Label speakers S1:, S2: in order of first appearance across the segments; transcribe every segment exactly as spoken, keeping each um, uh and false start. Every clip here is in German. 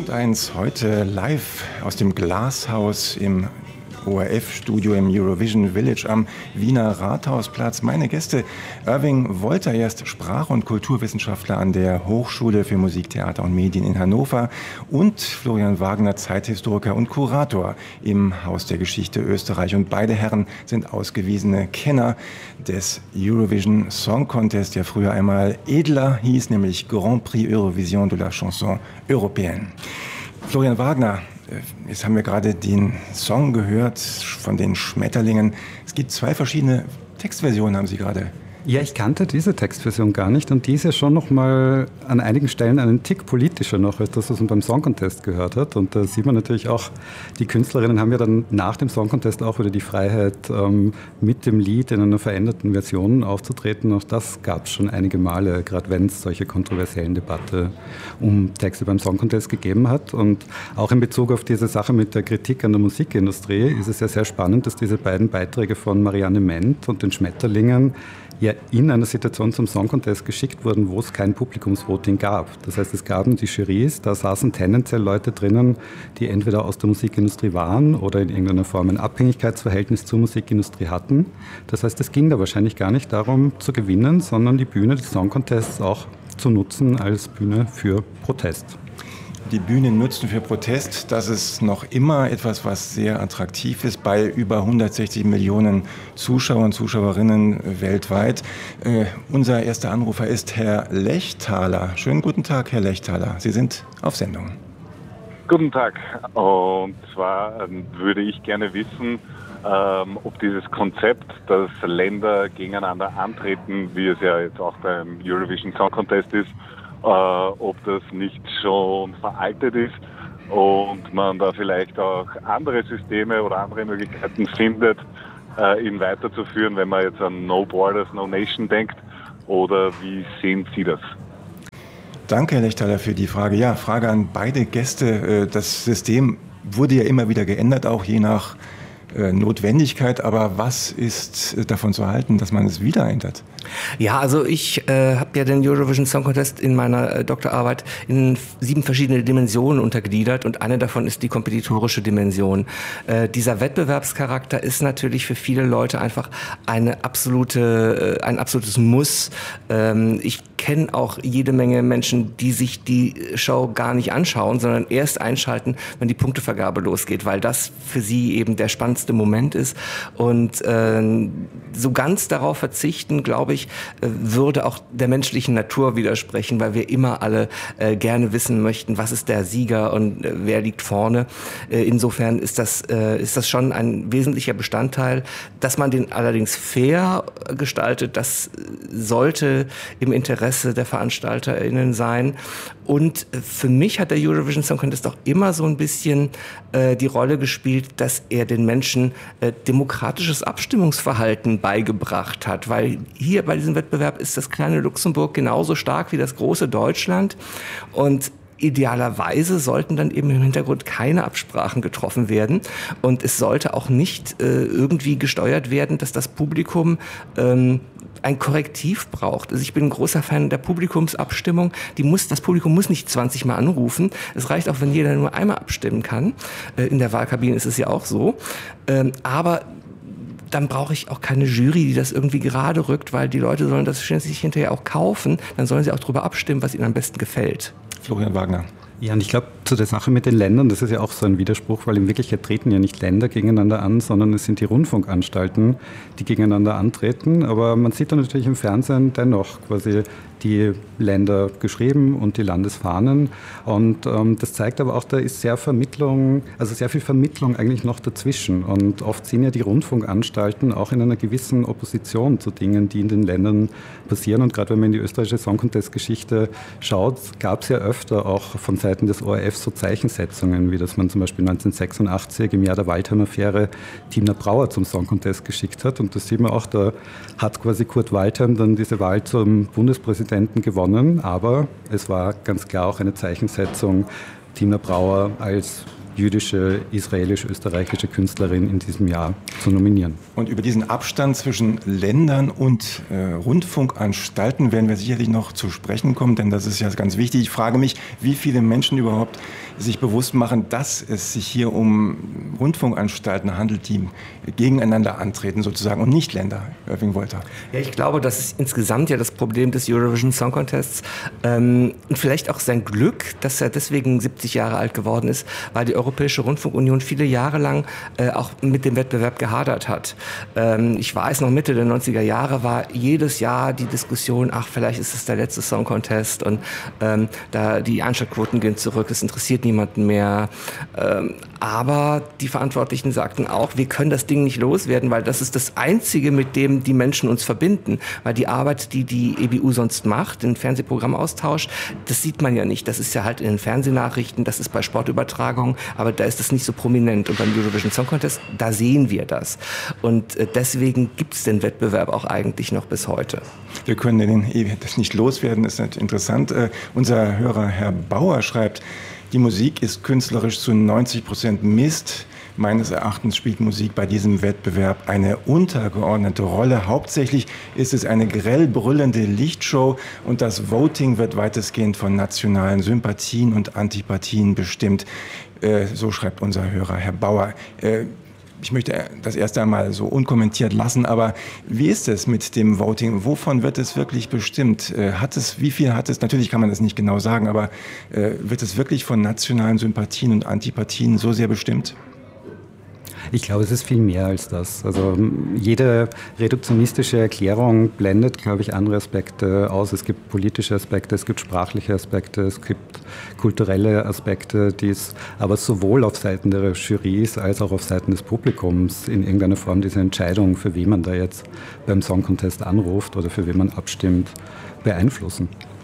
S1: eins, heute live aus dem Glashaus im O R F-Studio im Eurovision Village am Wiener Rathausplatz. Meine Gäste: Irving Wolter, er ist Sprach- und Kulturwissenschaftler an der Hochschule für Musik, Theater und Medien in Hannover, und Florian Wagner, Zeithistoriker und Kurator im Haus der Geschichte Österreich. Und beide Herren sind ausgewiesene Kenner des Eurovision Song Contest, der früher einmal edler hieß, nämlich Grand Prix Eurovision de la Chanson Européenne. Florian Wagner, jetzt haben wir gerade den Song gehört von den Schmetterlingen. Es gibt zwei verschiedene Textversionen, haben Sie gerade.
S2: Ja, ich kannte diese Textversion gar nicht, und die ist ja schon noch mal an einigen Stellen einen Tick politischer noch, als das, was man beim Song Contest gehört hat. Und da sieht man natürlich auch, die Künstlerinnen haben ja dann nach dem Song Contest auch wieder die Freiheit, ähm, mit dem Lied in einer veränderten Version aufzutreten. Auch das gab es schon einige Male, gerade wenn es solche kontroversiellen Debatten um Texte beim Song Contest gegeben hat. Und auch in Bezug auf diese Sache mit der Kritik an der Musikindustrie ist es ja sehr spannend, dass diese beiden Beiträge von Marianne Ment und den Schmetterlingen ja in einer Situation zum Song Contest geschickt wurden, wo es kein Publikumsvoting gab. Das heißt, es gaben die Jurys, da saßen tendenziell Leute drinnen, die entweder aus der Musikindustrie waren oder in irgendeiner Form ein Abhängigkeitsverhältnis zur Musikindustrie hatten. Das heißt, es ging da wahrscheinlich gar nicht darum zu gewinnen, sondern die Bühne des Song Contests auch zu nutzen als Bühne für Protest.
S1: Die Bühne nutzen für Protest, das ist noch immer etwas, was sehr attraktiv ist bei über hundertsechzig Millionen Zuschauern und Zuschauerinnen weltweit. Äh, unser erster Anrufer ist Herr Lechtaler. Schönen guten Tag, Herr Lechtaler. Sie sind auf Sendung.
S3: Guten Tag. Und zwar ähm, würde ich gerne wissen, ähm, ob dieses Konzept, dass Länder gegeneinander antreten, wie es ja jetzt auch beim Eurovision Song Contest ist, Äh, ob das nicht schon veraltet ist und man da vielleicht auch andere Systeme oder andere Möglichkeiten findet, äh, ihn weiterzuführen, wenn man jetzt an No Borders, No Nation denkt. Oder wie sehen Sie das?
S1: Danke, Herr Lechtaler, für die Frage. Ja, Frage an beide Gäste. Das System wurde ja immer wieder geändert, auch je nach Notwendigkeit, aber was ist davon zu halten, dass man es wieder ändert?
S4: Ja, also ich äh, habe ja den Eurovision Song Contest in meiner äh, Doktorarbeit in sieben verschiedene Dimensionen untergliedert, und eine davon ist die kompetitorische Dimension. Äh, dieser Wettbewerbscharakter ist natürlich für viele Leute einfach eine absolute, äh, ein absolutes Muss. Ähm, ich kenne auch jede Menge Menschen, die sich die Show gar nicht anschauen, sondern erst einschalten, wenn die Punktevergabe losgeht, weil das für sie eben der spannendste Moment ist. Und äh, so ganz darauf verzichten, glaube ich, würde auch der menschlichen Natur widersprechen, weil wir immer alle äh, gerne wissen möchten, was ist der Sieger und äh, wer liegt vorne. Äh, insofern ist das, äh, ist das schon ein wesentlicher Bestandteil. Dass man den allerdings fair gestaltet, das sollte im Interesse der VeranstalterInnen sein. Und für mich hat der Eurovision Song Contest auch immer so ein bisschen äh, die Rolle gespielt, dass er den Menschen äh, demokratisches Abstimmungsverhalten beigebracht hat. Weil hier bei diesem Wettbewerb ist das kleine Luxemburg genauso stark wie das große Deutschland. Und idealerweise sollten dann eben im Hintergrund keine Absprachen getroffen werden. Und es sollte auch nicht äh, irgendwie gesteuert werden, dass das Publikum ähm, ein Korrektiv braucht. Also ich bin ein großer Fan der Publikumsabstimmung. Die muss, das Publikum muss nicht zwanzig Mal anrufen. Es reicht auch, wenn jeder nur einmal abstimmen kann. Äh, in der Wahlkabine ist es ja auch so. Ähm, aber dann brauche ich auch keine Jury, die das irgendwie gerade rückt, weil die Leute sollen das sich hinterher auch kaufen. Dann sollen sie auch darüber abstimmen, was ihnen am besten gefällt.
S1: Florian Wagner.
S2: Ja, und ich glaube, zu der Sache mit den Ländern, das ist ja auch so ein Widerspruch, weil in Wirklichkeit treten ja nicht Länder gegeneinander an, sondern es sind die Rundfunkanstalten, die gegeneinander antreten. Aber man sieht dann natürlich im Fernsehen dennoch quasi die Länder geschrieben und die Landesfahnen. Und ähm, das zeigt aber auch, da ist sehr Vermittlung, also sehr viel Vermittlung eigentlich noch dazwischen. Und oft sind ja die Rundfunkanstalten auch in einer gewissen Opposition zu Dingen, die in den Ländern passieren. Und gerade wenn man in die österreichische Song Contest-Geschichte schaut, gab es ja öfter auch von Seiten des O R F so Zeichensetzungen, wie dass man zum Beispiel neunzehnhundertsechsundachtzig im Jahr der Waldheim-Affäre Timna Brauer zum Song Contest geschickt hat. Und das sieht man auch, da hat quasi Kurt Waldheim dann diese Wahl zum Bundespräsidenten gewonnen, aber es war ganz klar auch eine Zeichensetzung, Timna Brauer als jüdische, israelisch-österreichische Künstlerin in diesem Jahr zu nominieren.
S1: Und über diesen Abstand zwischen Ländern und äh, Rundfunkanstalten werden wir sicherlich noch zu sprechen kommen, denn das ist ja ganz wichtig. Ich frage mich, wie viele Menschen überhaupt sich bewusst machen, dass es sich hier um Rundfunkanstalten handelt, die gegeneinander antreten sozusagen und nicht Länder. Irving Wolter.
S4: Ja, ich glaube, das ist insgesamt ja das Problem des Eurovision Song Contests ähm, und vielleicht auch sein Glück, dass er deswegen siebzig Jahre alt geworden ist, weil die Europäische Rundfunkunion viele Jahre lang äh, auch mit dem Wettbewerb gehadert hat. Ähm, ich weiß noch, Mitte der neunziger Jahre war jedes Jahr die Diskussion, ach, vielleicht ist es der letzte Song Contest und ähm, da die Einschaltquoten gehen zurück, es interessiert niemanden mehr. Ähm, aber die Verantwortlichen sagten auch, wir können das Ding nicht loswerden, weil das ist das Einzige, mit dem die Menschen uns verbinden. Weil die Arbeit, die die E B U sonst macht, den Fernsehprogrammaustausch, das sieht man ja nicht. Das ist ja halt in den Fernsehnachrichten, das ist bei Sportübertragungen, aber da ist das nicht so prominent. Und beim Eurovision Song Contest, da sehen wir das. Und deswegen gibt es den Wettbewerb auch eigentlich noch bis heute.
S1: Wir können den, das nicht loswerden, ist interessant. Uh, unser Hörer Herr Bauer schreibt, die Musik ist künstlerisch zu neunzig Prozent Mist. Meines Erachtens spielt Musik bei diesem Wettbewerb eine untergeordnete Rolle. Hauptsächlich ist es eine grell brüllende Lichtshow und das Voting wird weitestgehend von nationalen Sympathien und Antipathien bestimmt. Äh, so schreibt unser Hörer Herr Bauer. Äh, Ich möchte das erst einmal so unkommentiert lassen, aber wie ist es mit dem Voting? Wovon wird es wirklich bestimmt? Hat es, wie viel hat es, natürlich kann man das nicht genau sagen, aber äh, wird es wirklich von nationalen Sympathien und Antipathien so sehr bestimmt?
S2: Ich glaube, es ist viel mehr als das. Also jede reduktionistische Erklärung blendet, glaube ich, andere Aspekte aus. Es gibt politische Aspekte, es gibt sprachliche Aspekte, es gibt kulturelle Aspekte, die es aber sowohl auf Seiten der Jurys als auch auf Seiten des Publikums in irgendeiner Form diese Entscheidung, für wen man da jetzt beim Song Contest anruft oder für wen man abstimmt, beeinflussen.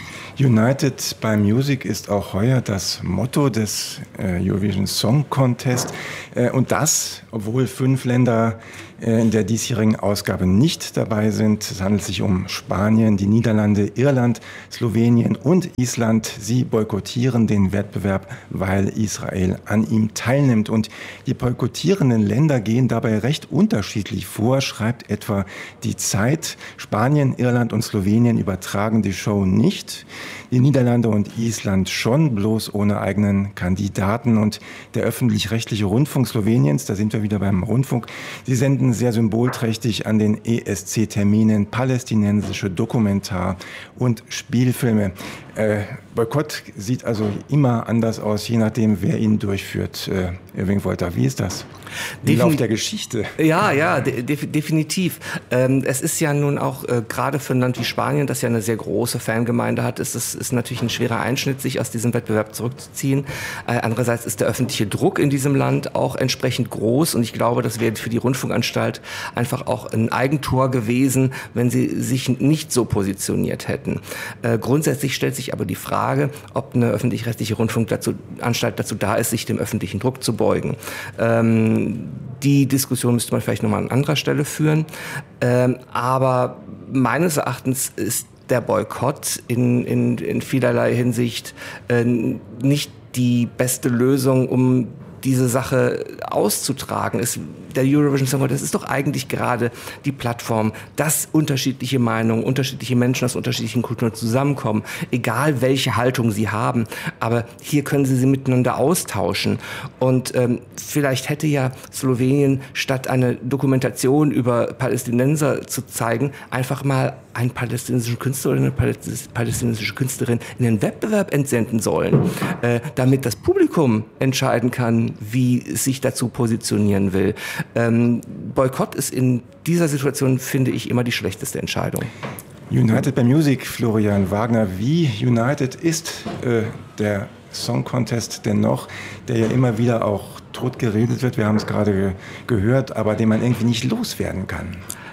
S1: United by Music ist auch heuer das Motto des äh, Eurovision Song Contest. Äh, und das, obwohl fünf Länder äh, in der diesjährigen Ausgabe nicht dabei sind. Es handelt sich um Spanien, die Niederlande, Irland, Slowenien und Island. Sie boykottieren den Wettbewerb, weil Israel an ihm teilnimmt. Und die boykottierenden Länder gehen dabei recht unterschiedlich vor, schreibt etwa die Zeit. Spanien, Irland und Slowenien übertragen die Show nicht. Die Niederlande und Island schon, bloß ohne eigenen Kandidaten. Und der öffentlich-rechtliche Rundfunk Sloweniens, da sind wir wieder beim Rundfunk, sie senden sehr symbolträchtig an den E S C-Terminen palästinensische Dokumentar- und Spielfilme. Äh, Boykott sieht also immer anders aus, je nachdem, wer ihn durchführt. Äh, Irving Wolter, wie ist das? Im Defin- Lauf der Geschichte.
S4: Ja, ja, de- de- definitiv. Ähm, es ist ja nun auch, äh, gerade für ein Land wie Spanien, das ja eine sehr große Fangemeinde hat, ist es ist natürlich ein schwerer Einschnitt, sich aus diesem Wettbewerb zurückzuziehen. Äh, andererseits ist der öffentliche Druck in diesem Land auch entsprechend groß und ich glaube, das wäre für die Rundfunkanstalt einfach auch ein Eigentor gewesen, wenn sie sich nicht so positioniert hätten. Äh, grundsätzlich stellt sich aber die Frage, ob eine öffentlich-rechtliche Rundfunkanstalt dazu da ist, sich dem öffentlichen Druck zu beugen. Ähm, die Diskussion müsste man vielleicht nochmal an anderer Stelle führen. Ähm, aber meines Erachtens ist der Boykott in, in, in vielerlei Hinsicht äh, nicht die beste Lösung, um diese Sache auszutragen. Es, der Eurovision Song Contest ist doch eigentlich gerade die Plattform, dass unterschiedliche Meinungen, unterschiedliche Menschen aus unterschiedlichen Kulturen zusammenkommen, egal welche Haltung sie haben. Aber hier können sie sie miteinander austauschen. Und ähm, vielleicht hätte ja Slowenien, statt eine Dokumentation über Palästinenser zu zeigen, einfach mal einen palästinensischen Künstler oder eine palästinensische Künstlerin in den Wettbewerb entsenden sollen, äh, damit das Publikum entscheiden kann, wie es sich dazu positionieren will. Ähm, Boykott ist in dieser Situation, finde ich, immer die schlechteste Entscheidung.
S1: United by Music, Florian Wagner. Wie united ist äh, der Song Contest denn noch, der ja immer wieder auch tot geredet wird, wir haben es gerade ge- gehört, aber den man irgendwie nicht loswerden kann?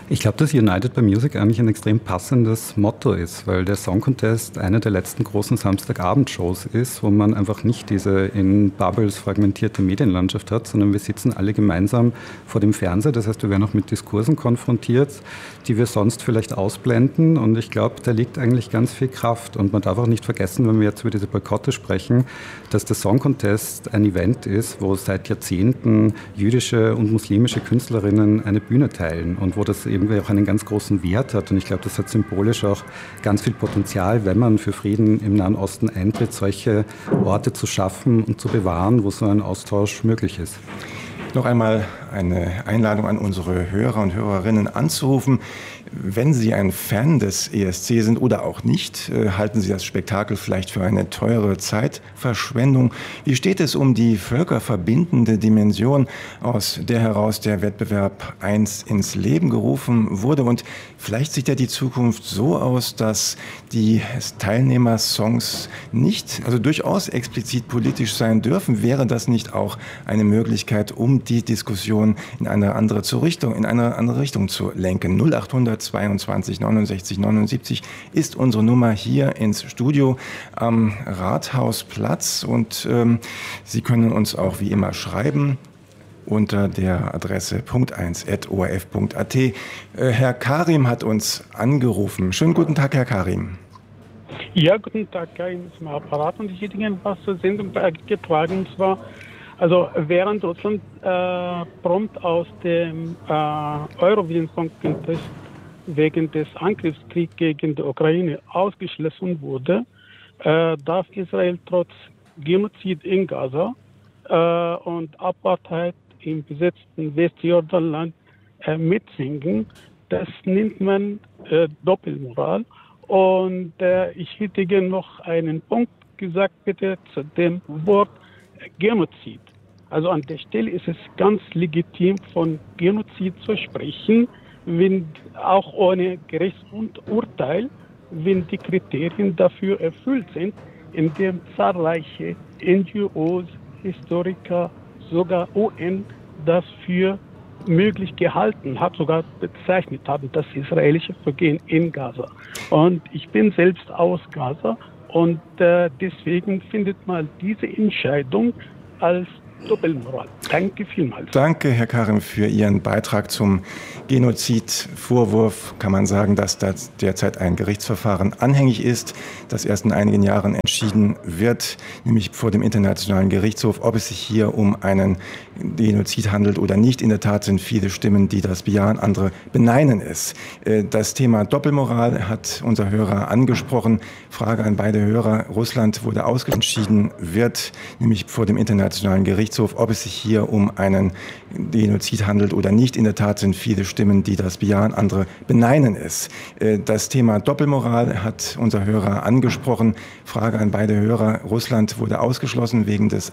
S2: Ich glaube, dass United by Music eigentlich ein extrem passendes Motto ist, weil der Song Contest eine der letzten großen Samstagabendshows ist, wo man einfach nicht diese in Bubbles fragmentierte Medienlandschaft hat, sondern wir sitzen alle gemeinsam vor dem Fernseher. Das heißt, wir werden auch mit Diskursen konfrontiert, die wir sonst vielleicht ausblenden. Und ich glaube, da liegt eigentlich ganz viel Kraft. Und man darf auch nicht vergessen, wenn wir jetzt über diese Boykotte sprechen, dass der Song Contest ein Event ist, wo seit Jahrzehnten jüdische und muslimische Künstlerinnen eine Bühne teilen und wo das eben auch einen ganz großen Wert hat. Und ich glaube, das hat symbolisch auch ganz viel Potenzial, wenn man für Frieden im Nahen Osten eintritt, solche Orte zu schaffen und zu bewahren, wo so ein Austausch möglich ist.
S1: Noch einmal eine Einladung an unsere Hörer und Hörerinnen anzurufen. Wenn Sie ein Fan des E S C sind oder auch nicht, halten Sie das Spektakel vielleicht für eine teure Zeitverschwendung. Wie steht es um die völkerverbindende Dimension, aus der heraus der Wettbewerb einst ins Leben gerufen wurde? Und vielleicht sieht ja die Zukunft so aus, dass die Teilnehmersongs nicht, also durchaus explizit politisch sein dürfen. Wäre das nicht auch eine Möglichkeit, um die Diskussion in eine andere Richtung, in eine andere Richtung zu lenken? null achthundert zweiundzwanzig neunundsechzig neunundsiebzig ist unsere Nummer hier ins Studio am Rathausplatz und ähm, Sie können uns auch wie immer schreiben unter der Adresse punkt eins at o r f punkt a t. Äh, Herr Karim hat uns angerufen. Schönen guten Tag, Herr Karim.
S5: Ja, guten Tag, Karim ist im Apparat und ich hätte Ihnen was zur Sendung beigetragen, und zwar also während Russland äh, prompt aus dem äh, Eurovision Song Contest wegen des Angriffskriegs gegen die Ukraine ausgeschlossen wurde, äh, darf Israel trotz Genozid in Gaza äh, und Apartheid im besetzten Westjordanland äh, mitsingen. Das nennt man äh, Doppelmoral. Und äh, ich hätte gerne noch einen Punkt gesagt, bitte, zu dem Wort Genozid. Also an der Stelle ist es ganz legitim, von Genozid zu sprechen, wenn auch ohne Gerichtsurteil, wenn die Kriterien dafür erfüllt sind, indem zahlreiche N G Os, Historiker, sogar U N das für möglich gehalten hat, sogar bezeichnet haben, das israelische Vergehen in Gaza. Und ich bin selbst aus Gaza und äh, deswegen findet man diese Entscheidung als Doppelmoral. Danke vielmals.
S1: Danke, Herr Karim, für Ihren Beitrag zum Genozidvorwurf. Kann man sagen, dass da derzeit ein Gerichtsverfahren anhängig ist, das erst in einigen Jahren entschieden wird, nämlich vor dem Internationalen Gerichtshof, ob es sich hier um einen Genozid handelt oder nicht. In der Tat sind viele Stimmen, die das bejahen, andere beneinen es. Das Thema Doppelmoral hat unser Hörer angesprochen. Frage an beide Hörer. Russland wurde ausgeschieden wird, nämlich vor dem Internationalen Gerichtshof, ob es sich hier um einen Genozid handelt oder nicht. In der Tat sind viele Stimmen, die das bejahen, andere beneinen es. Das Thema Doppelmoral hat unser Hörer angesprochen. Frage an beide Hörer. Russland wurde ausgeschlossen wegen des